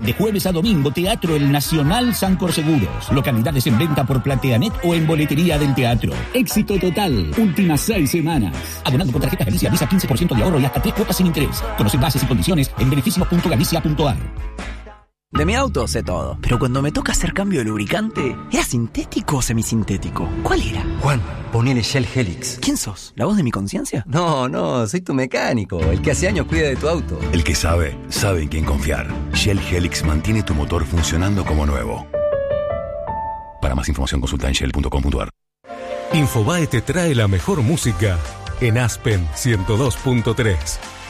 De jueves a domingo, Teatro El Nacional Sancor Seguros. Localidades en venta por Plateanet o en boletería del teatro. Éxito total. Últimas 6 semanas. Abonando con tarjeta Galicia Visa, 15% de ahorro y hasta 3 cuotas sin interés. Conoce bases y condiciones en beneficios.galicia.ar. De mi auto sé todo, pero cuando me toca hacer cambio de lubricante, ¿era sintético o semisintético? ¿Cuál era? Juan, ponele Shell Helix. ¿Quién sos? ¿La voz de mi conciencia? No, soy tu mecánico, el que hace años cuida de tu auto. El que sabe en quién confiar. Shell Helix mantiene tu motor funcionando como nuevo. Para más información consulta en shell.com.ar. Infobae te trae la mejor música en Aspen 102.3.